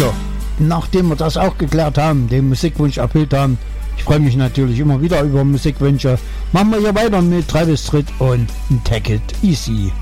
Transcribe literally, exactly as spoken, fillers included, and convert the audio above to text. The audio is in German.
Ja, nachdem wir das auch geklärt haben, den Musikwunsch erfüllt haben, ich freue mich natürlich immer wieder über Musikwünsche, machen wir hier weiter mit Travis Tritt und Take It Easy.